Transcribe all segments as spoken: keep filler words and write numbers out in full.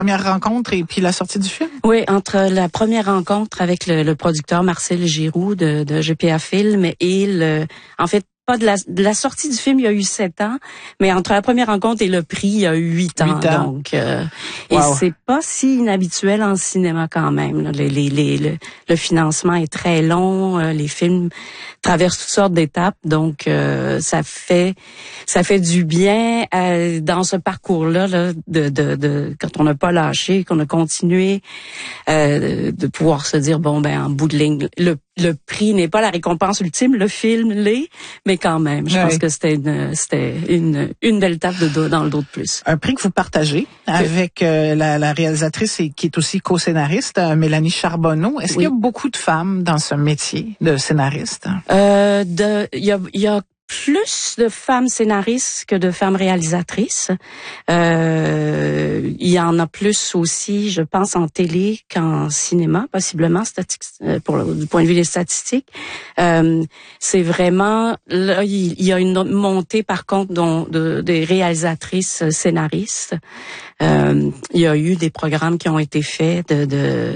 première rencontre et puis la sortie du film? Oui, entre la première rencontre avec le, le producteur Marcel Giroux de, de G P A Film et le, en fait, pas de la, de la sortie du film, il y a eu sept ans, mais entre la première rencontre et le prix, il y a eu huit ans. ans. Donc, euh, wow. Et c'est pas si inhabituel en cinéma quand même. Là. Les, les, les, le, le financement est très long, euh, les films traversent toutes sortes d'étapes, donc euh, ça fait ça fait du bien euh, dans ce parcours-là là, de, de, de quand on n'a pas lâché, qu'on a continué euh, de pouvoir se dire bon ben en bout de ligne le le prix n'est pas la récompense ultime, le film l'est, mais quand même, je ouais. pense que c'était une c'était une une belle tape de dos dans le dos de plus. Un prix que vous partagez avec euh, la, la réalisatrice et qui est aussi co-scénariste, euh, Mélanie Charbonneau. Est-ce oui. qu'il y a beaucoup de femmes dans ce métier de scénariste? Euh, de, il y a, il y a plus de femmes scénaristes que de femmes réalisatrices. Euh, il y en a plus aussi, je pense, en télé qu'en cinéma, possiblement, pour le, du point de vue des statistiques. Euh, c'est vraiment, là, il y a une montée, par contre, dont, de, des réalisatrices scénaristes. Euh, il y a eu des programmes qui ont été faits de, de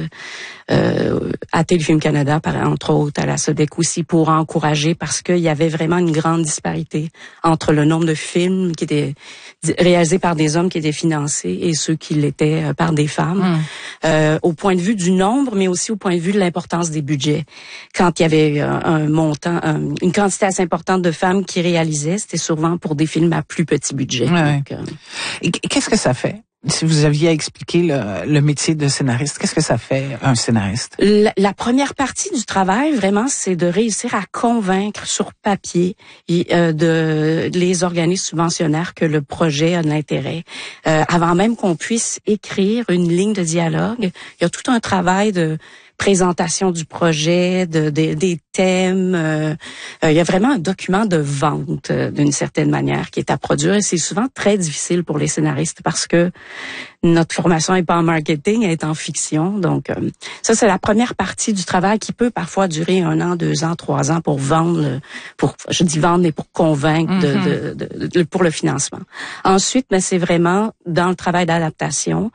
euh, à Téléfilm Canada, par, entre autres, à la Sodec aussi, pour encourager, parce qu'il y avait vraiment une grande disparité entre le nombre de films qui étaient réalisés par des hommes qui étaient financés et ceux qui l'étaient par des femmes, mmh. euh, au point de vue du nombre, mais aussi au point de vue de l'importance des budgets. Quand il y avait un, un montant, un, une quantité assez importante de femmes qui réalisaient, c'était souvent pour des films à plus petit budget. Ouais. Donc, euh... et qu'est-ce que ça fait? Si vous aviez à expliquer le, le métier de scénariste, qu'est-ce que ça fait un scénariste? La, la première partie du travail, vraiment, c'est de réussir à convaincre sur papier et, euh, de les organismes subventionnaires que le projet a de l'intérêt. Euh, avant même qu'on puisse écrire une ligne de dialogue, il y a tout un travail de présentation du projet, de, de des thèmes. Euh, euh, il y a vraiment un document de vente euh, d'une certaine manière qui est à produire et c'est souvent très difficile pour les scénaristes parce que notre formation n'est pas en marketing, elle est en fiction. Donc euh, ça, c'est la première partie du travail qui peut parfois durer un an, deux ans, trois ans pour vendre, pour je dis vendre, mais pour convaincre mm-hmm. de, de, de, de, pour le financement. Ensuite, mais c'est vraiment dans le travail d'adaptation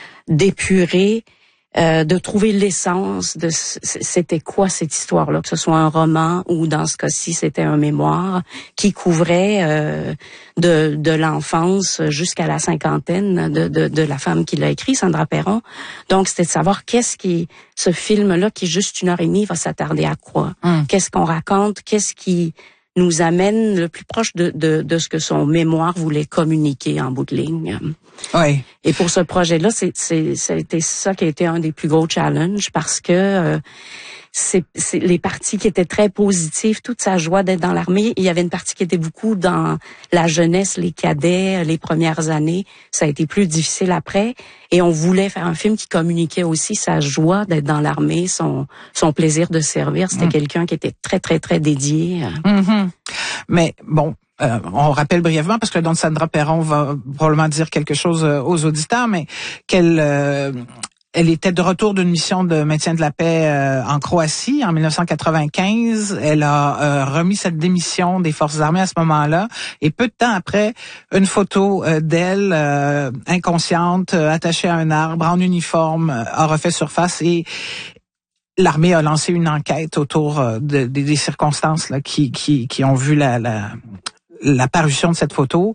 d'épurer, Euh, de trouver l'essence de c'était quoi cette histoire-là, que ce soit un roman ou dans ce cas-ci c'était un mémoire qui couvrait euh, de, de l'enfance jusqu'à la cinquantaine de, de, de la femme qui l'a écrit, Sandra Perron. Donc c'était de savoir qu'est-ce qui ce film-là qui est juste une heure et demie va s'attarder à quoi, mm. qu'est-ce qu'on raconte, qu'est-ce qui nous amène le plus proche de, de, de ce que son mémoire voulait communiquer en bout de ligne. Oui. Et pour ce projet-là, c'est, c'est, ça a été ça qui a été un des plus gros challenges parce que euh, c'est, c'est les parties qui étaient très positives, toute sa joie d'être dans l'armée. Il y avait une partie qui était beaucoup dans la jeunesse, les cadets, les premières années. Ça a été plus difficile après. Et on voulait faire un film qui communiquait aussi sa joie d'être dans l'armée, son son plaisir de servir. C'était mmh. quelqu'un qui était très, très, très dédié. Mmh. Mais bon, euh, on rappelle brièvement, parce que le don de Sandra Perron va probablement dire quelque chose aux auditeurs, mais qu'elle... Euh, Elle était de retour d'une mission de maintien de la paix euh, en Croatie en dix-neuf cent quatre-vingt-quinze. Elle a euh, remis cette démission des forces armées à ce moment-là. Et peu de temps après, une photo euh, d'elle, euh, inconsciente, euh, attachée à un arbre, en uniforme, euh, a refait surface. Et l'armée a lancé une enquête autour euh, de, de, des circonstances là, qui, qui, qui ont vu la, la, la parution de cette photo.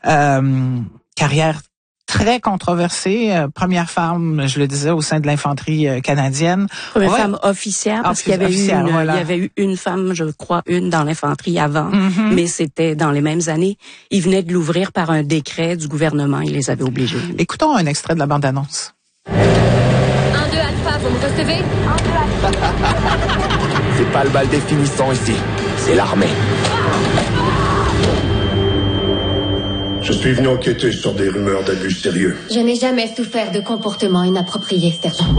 Euh, carrière très controversée, euh, première femme, je le disais, au sein de l'infanterie euh, canadienne. Première ouais. femme officière, parce Offic- qu'il y avait eu une, voilà. il y avait eu une femme, je crois, une dans l'infanterie avant, mm-hmm. mais c'était dans les mêmes années. Ils venaient de l'ouvrir par un décret du gouvernement, ils les avaient obligés. Écoutons un extrait de la bande-annonce. un deux Alpha, vous me recevez? un deux Alpha. C'est pas le bal définissant ici, c'est l'armée. Je suis venu enquêter sur des rumeurs d'abus sérieux. Je n'ai jamais souffert de comportement inapproprié, sergent.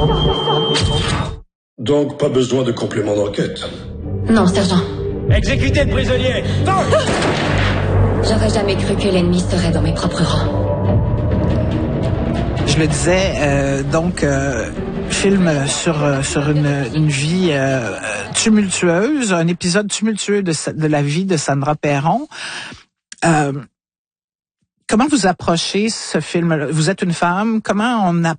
Donc, pas besoin de complément d'enquête. Non, sergent. Exécutez le prisonnier! J'aurais jamais cru que l'ennemi serait dans mes propres rangs. Je le disais, euh, donc, euh, film sur sur une, une vie euh, tumultueuse, un épisode tumultueux de, de la vie de Sandra Perron. Euh, Comment vous approchez ce film-là? Vous êtes une femme. Comment on a